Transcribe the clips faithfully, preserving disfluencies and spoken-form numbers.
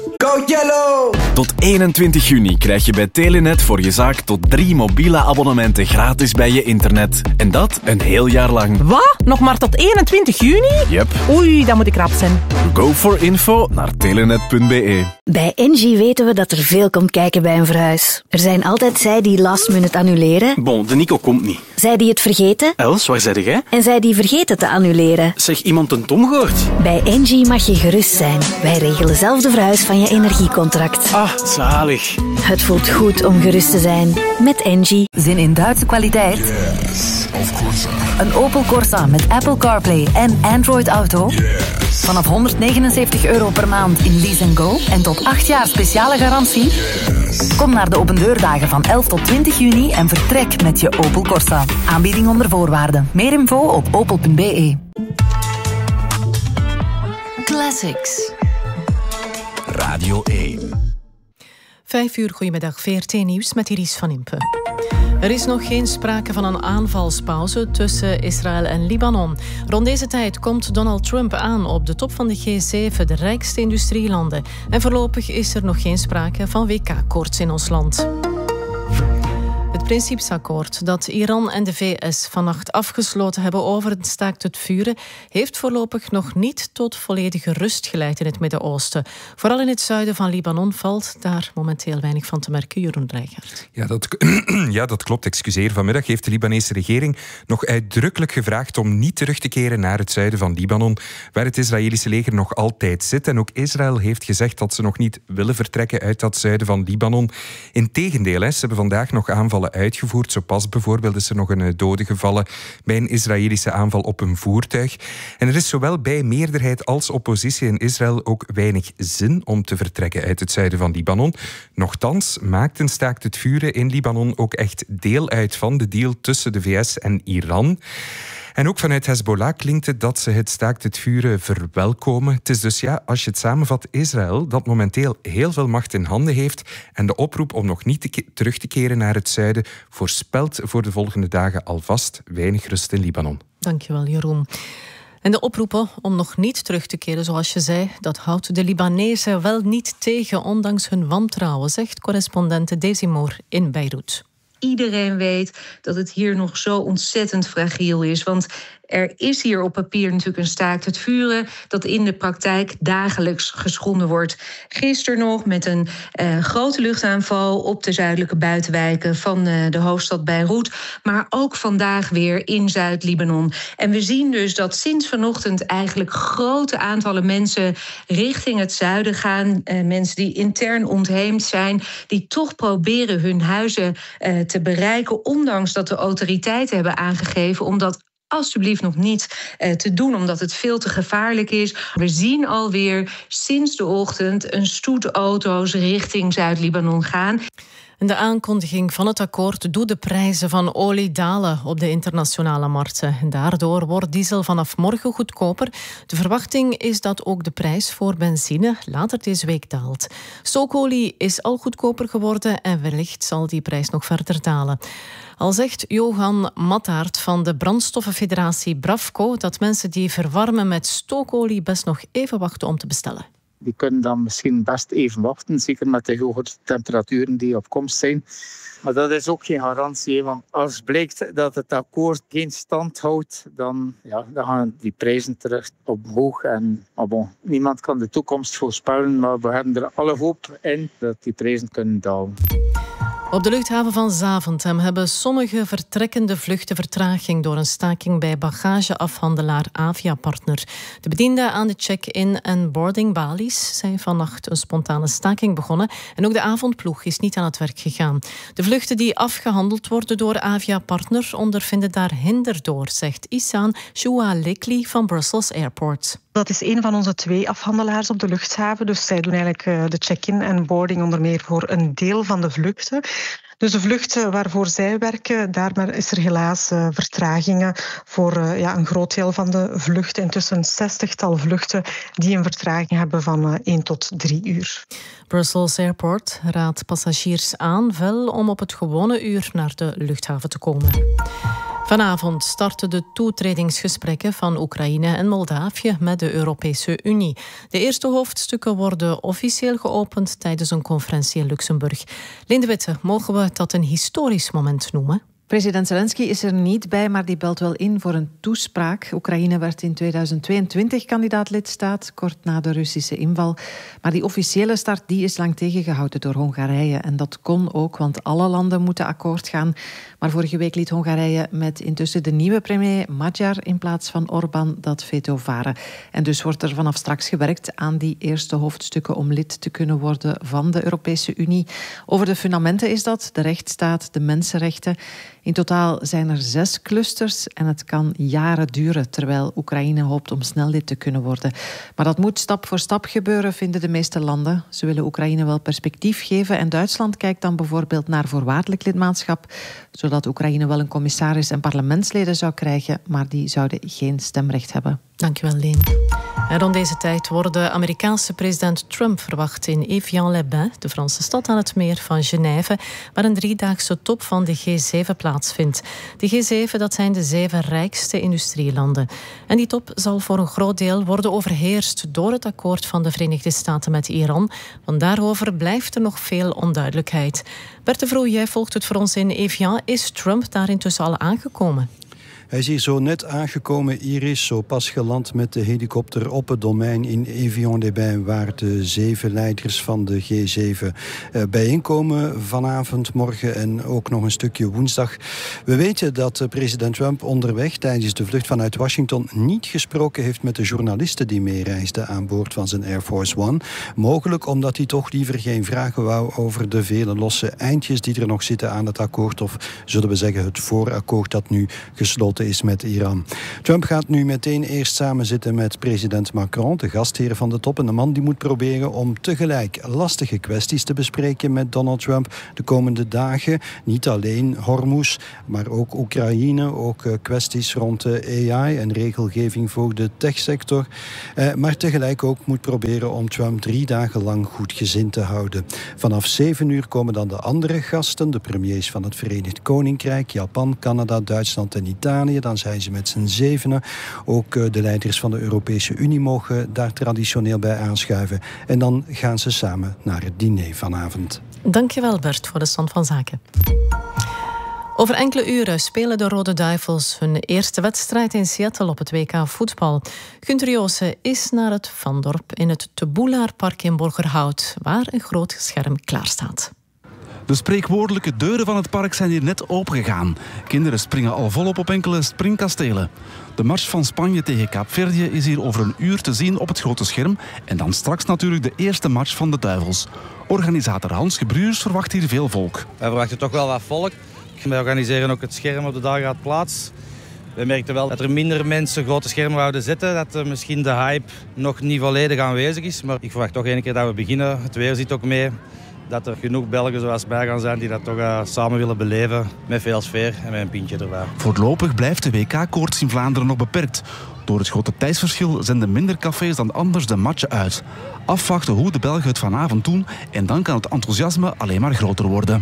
Go Yellow! Tot eenentwintig juni krijg je bij Telenet voor je zaak tot drie mobiele abonnementen gratis bij je internet. En dat een heel jaar lang. Wat? Nog maar tot eenentwintig juni? Yep. Oei, dan moet ik rap zijn. Go for info naar telenet punt be. Bij Engie weten we dat er veel komt kijken bij een verhuis. Er zijn altijd zij die last minute annuleren. Bon, de Nico komt niet. Zij die het vergeten. Els, waar zei jij? En zij die vergeten te annuleren. Zeg, iemand een Tom gehoord? Bij Engie mag je gerust zijn. Wij regelen zelf de verhuis van je energiecontract. Ah, zalig. Het voelt goed om gerust te zijn. Met Engie. Zin in Duitse kwaliteit? Yes, of course. Een Opel Corsa met Apple CarPlay en Android Auto? Yes. Vanaf honderdnegenenzeventig euro per maand in Lease and Go en tot acht jaar speciale garantie? Yes. Kom naar de opendeurdagen van elf tot twintig juni en vertrek met je Opel Corsa. Aanbieding onder voorwaarden. Meer info op opel punt be. Classics. Radio één. Vijf uur, goedemiddag, V R T-nieuws met Iris van Impe. Er is nog geen sprake van een aanvalspauze tussen Israël en Libanon. Rond deze tijd komt Donald Trump aan op de top van de G zeven, de rijkste industrielanden. En voorlopig is er nog geen sprake van W K-koorts in ons land. Het principesakkoord dat Iran en de V S vannacht afgesloten hebben over het staakt het vuren heeft voorlopig nog niet tot volledige rust geleid in het Midden-Oosten. Vooral in het zuiden van Libanon valt daar momenteel weinig van te merken. Jeroen Dreijgaard. Ja, dat, ja, dat klopt. Excuseer. Vanmiddag heeft de Libanese regering nog uitdrukkelijk gevraagd om niet terug te keren naar het zuiden van Libanon, waar het Israëlische leger nog altijd zit. En ook Israël heeft gezegd dat ze nog niet willen vertrekken uit dat zuiden van Libanon. Integendeel, hè, ze hebben vandaag nog aanvallen uitgevoerd. Zo pas bijvoorbeeld is er nog een dode gevallen bij een Israëlische aanval op een voertuig. En er is zowel bij meerderheid als oppositie in Israël ook weinig zin om te vertrekken uit het zuiden van Libanon. Nochtans maakt een staakt het vuren in Libanon ook echt deel uit van de deal tussen de V S en Iran. En ook vanuit Hezbollah klinkt het dat ze het staakt het vuren verwelkomen. Het is dus, ja, als je het samenvat, Israël dat momenteel heel veel macht in handen heeft en de oproep om nog niet te ke- terug te keren naar het zuiden voorspelt voor de volgende dagen alvast weinig rust in Libanon. Dankjewel, Jeroen. En de oproepen om nog niet terug te keren, zoals je zei, dat houdt de Libanezen wel niet tegen, ondanks hun wantrouwen, zegt correspondente Daisy Moore in Beirut. Iedereen weet dat het hier nog zo ontzettend fragiel is. Want er is hier op papier natuurlijk een staakt het vuren dat in de praktijk dagelijks geschonden wordt. Gisteren nog met een uh, grote luchtaanval op de zuidelijke buitenwijken van uh, de hoofdstad Beirut. Maar ook vandaag weer in Zuid-Libanon. En we zien dus dat sinds vanochtend eigenlijk grote aantallen mensen richting het zuiden gaan. Uh, mensen die intern ontheemd zijn, die toch proberen hun huizen uh, te bereiken, ondanks dat de autoriteiten hebben aangegeven om dat alsjeblieft nog niet uh, te doen, omdat het veel te gevaarlijk is. We zien alweer sinds de ochtend een stoet auto's richting Zuid-Libanon gaan. En de aankondiging van het akkoord doet de prijzen van olie dalen op de internationale markten. En daardoor wordt diesel vanaf morgen goedkoper. De verwachting is dat ook de prijs voor benzine later deze week daalt. Stookolie is al goedkoper geworden en wellicht zal die prijs nog verder dalen. Al zegt Johan Mattaert van de brandstoffenfederatie Bravco dat mensen die verwarmen met stookolie best nog even wachten om te bestellen. Die kunnen dan misschien best even wachten, zeker met de hoge temperaturen die op komst zijn. Maar dat is ook geen garantie, want als blijkt dat het akkoord geen stand houdt, dan, ja, dan gaan die prijzen terug omhoog. En, maar bon, niemand kan de toekomst voorspellen, maar we hebben er alle hoop in dat die prijzen kunnen dalen. Op de luchthaven van Zaventem hebben sommige vertrekkende vluchten vertraging door een staking bij bagageafhandelaar Avia-partner. De bedienden aan de check-in en boarding balies zijn vannacht een spontane staking begonnen en ook de avondploeg is niet aan het werk gegaan. De vluchten die afgehandeld worden door Avia-partner ondervinden daar hinder door, zegt Ihsan Choualekli van Brussels Airport. Dat is een van onze twee afhandelaars op de luchthaven. Dus zij doen eigenlijk de check-in en boarding onder meer voor een deel van de vluchten. Dus de vluchten waarvoor zij werken, daar is er helaas uh, vertragingen voor uh, ja, een groot deel van de vluchten. Intussen een zestigtal vluchten die een vertraging hebben van uh, één tot drie uur. Brussels Airport raadt passagiers aan wel om op het gewone uur naar de luchthaven te komen. Vanavond starten de toetredingsgesprekken van Oekraïne en Moldavië met de Europese Unie. De eerste hoofdstukken worden officieel geopend tijdens een conferentie in Luxemburg. Lien de Witte, mogen we dat een historisch moment noemen? President Zelensky is er niet bij, maar die belt wel in voor een toespraak. Oekraïne werd in tweeduizend tweeëntwintig kandidaat-lidstaat, kort na de Russische inval. Maar die officiële start die is lang tegengehouden door Hongarije. En dat kon ook, want alle landen moeten akkoord gaan. Maar vorige week liet Hongarije met intussen de nieuwe premier Magyar in plaats van Orbán dat veto varen. En dus wordt er vanaf straks gewerkt aan die eerste hoofdstukken om lid te kunnen worden van de Europese Unie. Over de fundamenten is dat, de rechtsstaat, de mensenrechten. In totaal zijn er zes clusters en het kan jaren duren, terwijl Oekraïne hoopt om snel lid te kunnen worden. Maar dat moet stap voor stap gebeuren, vinden de meeste landen. Ze willen Oekraïne wel perspectief geven en Duitsland kijkt dan bijvoorbeeld naar voorwaardelijk lidmaatschap, zodat Oekraïne wel een commissaris en parlementsleden zou krijgen, maar die zouden geen stemrecht hebben. Dankjewel, Leen. En rond deze tijd wordt de Amerikaanse president Trump verwacht in Évian-les-Bains, de Franse stad aan het meer van Genève, waar een driedaagse top van de G zeven plaatsvindt. De G zeven, dat zijn de zeven rijkste industrielanden. En die top zal voor een groot deel worden overheerst door het akkoord van de Verenigde Staten met Iran. Want daarover blijft er nog veel onduidelijkheid. Bert de Vroe, jij volgt het voor ons in Évian. Is Trump daar intussen al aangekomen? Hij is hier zo net aangekomen, Iris, zo pas geland met de helikopter op het domein in Évian-les-Bains, waar de zeven leiders van de G zeven eh, bijeenkomen vanavond, morgen en ook nog een stukje woensdag. We weten dat president Trump onderweg tijdens de vlucht vanuit Washington niet gesproken heeft met de journalisten die meereisden aan boord van zijn Air Force One. Mogelijk omdat hij toch liever geen vragen wou over de vele losse eindjes die er nog zitten aan het akkoord, of zullen we zeggen het voorakkoord dat nu gesloten is met Iran. Trump gaat nu meteen eerst samen zitten met president Macron, de gastheer van de top, en de man die moet proberen om tegelijk lastige kwesties te bespreken met Donald Trump de komende dagen. Niet alleen Hormuz, maar ook Oekraïne, ook uh, kwesties rond de A I en regelgeving voor de techsector. Uh, maar tegelijk ook moet proberen om Trump drie dagen lang goed gezind te houden. Vanaf zeven uur komen dan de andere gasten, de premiers van het Verenigd Koninkrijk, Japan, Canada, Duitsland en Italië. Dan zijn ze met z'n zevenen. Ook de leiders van de Europese Unie mogen daar traditioneel bij aanschuiven. En dan gaan ze samen naar het diner vanavond. Dankjewel Bert voor de stand van zaken. Over enkele uren spelen de Rode Duivels hun eerste wedstrijd in Seattle op het W K voetbal. Gunther Joosse is naar het Vandorp in het Te Boelaerpark in Borgerhout, waar een groot scherm klaar staat. De spreekwoordelijke deuren van het park zijn hier net opengegaan. Kinderen springen al volop op enkele springkastelen. De match van Spanje tegen Kaapverdië is hier over een uur te zien op het grote scherm. En dan straks natuurlijk de eerste match van de Duivels. Organisator Hans Gebruurs verwacht hier veel volk. Wij verwachten toch wel wat volk. Wij organiseren ook het scherm op de Dageraad Plaats. We merkten wel dat er minder mensen grote schermen wouden zetten. Dat er misschien de hype nog niet volledig aanwezig is. Maar ik verwacht toch één keer dat we beginnen. Het weer zit ook mee. Dat er genoeg Belgen zoals bij gaan zijn die dat toch uh, samen willen beleven. Met veel sfeer en met een pintje erbij. Voorlopig blijft de W K-koorts in Vlaanderen nog beperkt. Door het grote tijdsverschil zenden minder cafés dan anders de matchen uit. Afwachten hoe de Belgen het vanavond doen en dan kan het enthousiasme alleen maar groter worden.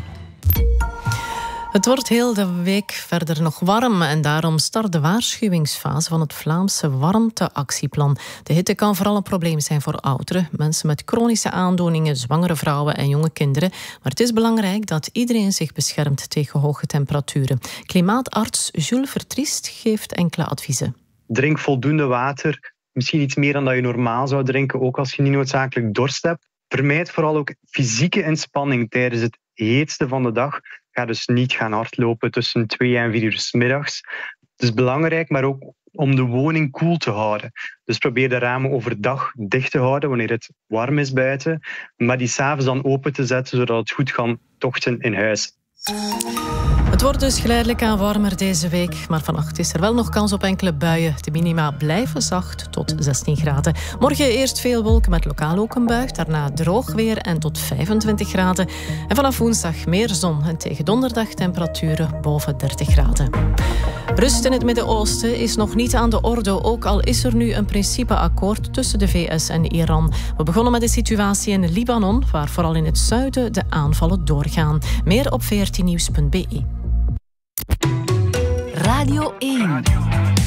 Het wordt heel de week verder nog warm en daarom start de waarschuwingsfase van het Vlaamse warmteactieplan. De hitte kan vooral een probleem zijn voor ouderen, mensen met chronische aandoeningen, zwangere vrouwen en jonge kinderen. Maar het is belangrijk dat iedereen zich beschermt tegen hoge temperaturen. Klimaatarts Jules Vertriest geeft enkele adviezen. Drink voldoende water, misschien iets meer dan dat je normaal zou drinken, ook als je niet noodzakelijk dorst hebt. Vermijd vooral ook fysieke inspanning tijdens het heetste van de dag. Ga dus niet gaan hardlopen tussen twee en vier uur 's middags. Het is belangrijk, maar ook om de woning koel te houden. Dus probeer de ramen overdag dicht te houden wanneer het warm is buiten. Maar die 's avonds dan open te zetten, zodat het goed kan tochten in huis. Het wordt dus geleidelijk aan warmer deze week, maar vannacht is er wel nog kans op enkele buien. De minima blijven zacht tot zestien graden. Morgen eerst veel wolken met lokaal ook een bui, daarna droog weer en tot vijfentwintig graden. En vanaf woensdag meer zon en tegen donderdag temperaturen boven dertig graden. Rust in het Midden-Oosten is nog niet aan de orde, ook al is er nu een principeakkoord tussen de V S en Iran. We begonnen met de situatie in Libanon, waar vooral in het zuiden de aanvallen doorgaan. Meer op veertien nieuws punt b e. Radio één.